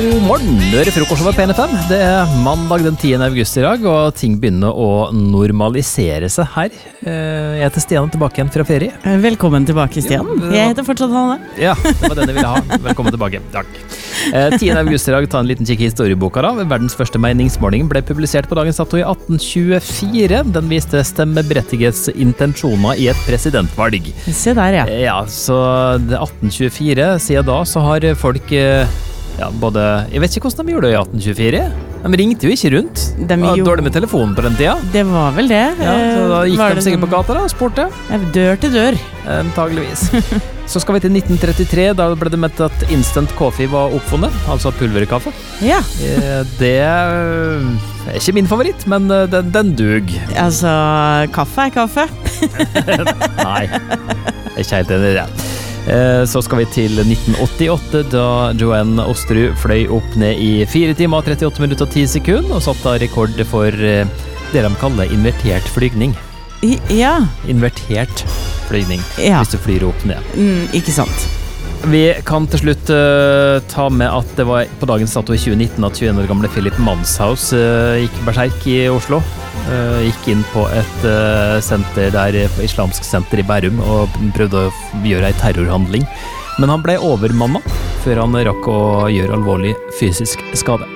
God morgen, det frokost over PN5. Det mandag den 10. august I dag, og ting begynner å normalisere seg her. Jeg heter Stian, tilbake igjen fra ferie. Velkommen tilbake, Stian. Jeg heter fortsatt Hanne. Ja, det var den jeg ville ha. Velkommen tilbake. Takk. 10. august I dag, ta en liten kikk I historieboka da. Verdens første meningsmåling ble publisert på dagens dato I 1824. Den viste stemmeberettigets intensjoner I et presidentvalg. Se der, ja. Ja, så det 1824, siden da, så har folk... Ja, både, jeg vet ikke hvordan de gjorde det I 1824. De ringte jo ikke rundt. De var dårlig med telefonen på den tida. Det var vel det. Ja, så da gikk de sikkert på gata da, og spurte. Dør til dør. Antageligvis. Så skal vi til 1933, da ble det med at instant coffee var oppfunnet, altså pulverkaffe. Ja. Det ikke min favoritt, men den dug. Altså, kaffe kaffe. Nei, jeg ikke helt enig I det. Så skal vi til 1988, da Joanne Osterud fløy opp ned I 4 timer, 38 minutter og 10 sekunder, og satt da rekord for det de kaller invertert flygning. Ja. Invertert flygning, ja. Hvis du flyr opp ned. Ikke sant. Vi kan til slutt ta med at det var på dagens dato I 2019 at 21 år gamle Philip Manshaus gikk berserk I Oslo. Gikk inn på et senter der, islamsk senter I Bærum, og prøvde å gjøre en terrorhandling. Men han ble overmannet før han rakk å gjøre alvorlig fysisk skade.